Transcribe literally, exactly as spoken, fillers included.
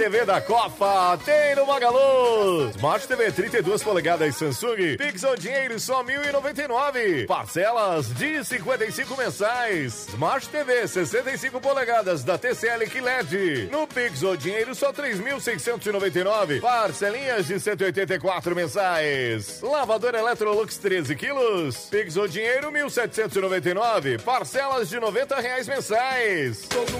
T V da Copa tem no Magalu. Smart T V trinta e duas polegadas Samsung, Pix ou dinheiro só mil e noventa e nove. Parcelas de cinquenta e cinco mensais. Smart T V sessenta e cinco polegadas da T C L Q L E D. No Pix ou dinheiro só três mil seiscentos e noventa e nove. Parcelinhas de cento e oitenta e quatro mensais. Lavadora Electrolux treze quilos. Pix ou dinheiro mil setecentos e noventa e nove. Parcelas de noventa reais mensais. Todo